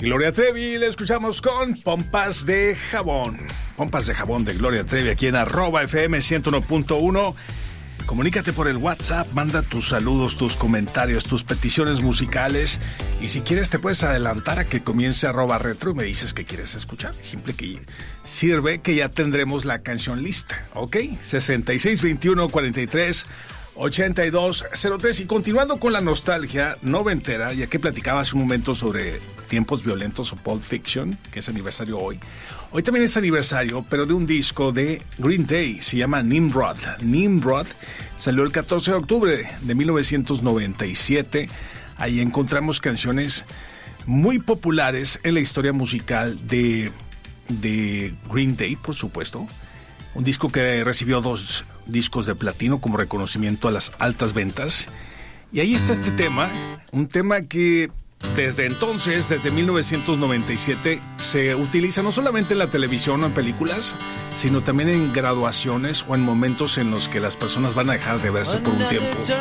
Gloria Trevi, le escuchamos con Pompas de Jabón. Pompas de Jabón de Gloria Trevi aquí en @FM 101.1. Comunícate por el WhatsApp, manda tus saludos, tus comentarios, tus peticiones musicales. Y si quieres te puedes adelantar a que comience @retro y me dices que quieres escuchar. Simple que sirve que ya tendremos la canción lista, ¿ok? 6621-43-8203. Y continuando con la nostalgia noventera, ya que platicaba hace un momento sobre Tiempos Violentos o Pulp Fiction, que es aniversario hoy. Hoy también es aniversario, pero de un disco de Green Day, se llama Nimrod. Nimrod salió el 14 de octubre de 1997. Ahí encontramos canciones muy populares en la historia musical de Green Day, por supuesto. Un disco que recibió 2 discos de platino como reconocimiento a las altas ventas. Y ahí está este tema, un tema que desde entonces, desde 1997, se utiliza no solamente en la televisión o en películas, sino también en graduaciones o en momentos en los que las personas van a dejar de verse por un tiempo.